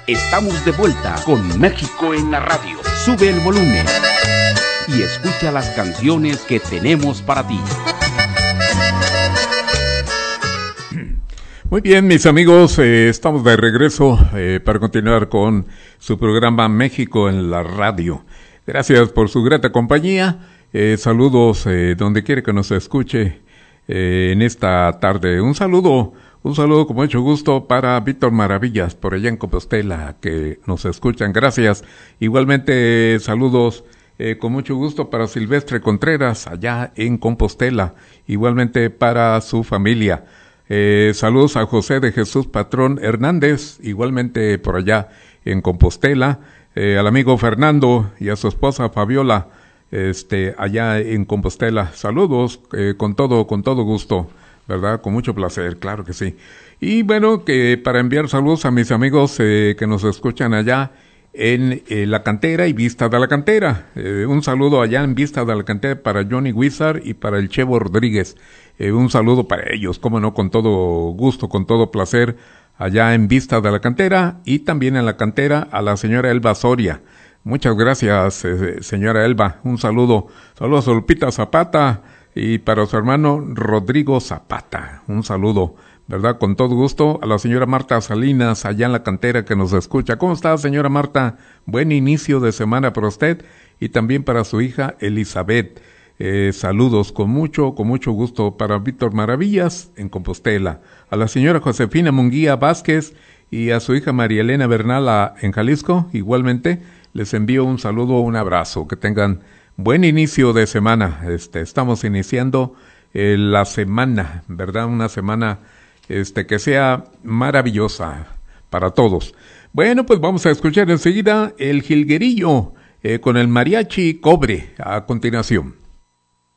Estamos de vuelta con México en la radio. Sube el volumen y escucha las canciones que tenemos para ti. Muy bien, mis amigos, estamos de regreso para continuar con su programa México en la radio. Gracias por su grata compañía. Saludos donde quiera que nos escuche en esta tarde. Un saludo con mucho gusto para Víctor Maravillas por allá en Compostela, que nos escuchan. Gracias. Igualmente saludos con mucho gusto para Silvestre Contreras allá en Compostela. Igualmente para su familia. Saludos a José de Jesús Patrón Hernández, igualmente por allá en Compostela. Al amigo Fernando y a su esposa Fabiola, allá en Compostela. Saludos con todo gusto, ¿verdad? Con mucho placer, claro que sí. Y bueno, que para enviar saludos a mis amigos que nos escuchan allá en La Cantera y Vista de la Cantera. Un saludo allá en Vista de la Cantera para Johnny Wizard y para el Chevo Rodríguez. Un saludo para ellos, cómo no, con todo gusto, con todo placer, allá en Vista de la Cantera, y también en La Cantera a la señora Elba Soria. Muchas gracias, señora Elba. Un saludo. Saludos a Lupita Zapata y para su hermano Rodrigo Zapata. Un saludo, ¿verdad? Con todo gusto a la señora Marta Salinas, allá en La Cantera, que nos escucha. ¿Cómo está, señora Marta? Buen inicio de semana para usted y también para su hija Elizabeth. Saludos con mucho gusto para Víctor Maravillas en Compostela, a la señora Josefina Munguía Vázquez y a su hija María Elena Bernal en Jalisco. Igualmente les envío un saludo, un abrazo, que tengan buen inicio de semana. Estamos iniciando la semana, ¿verdad? Una semana que sea maravillosa para todos. Bueno, pues vamos a escuchar enseguida el jilguerillo con el mariachi Cobre a continuación.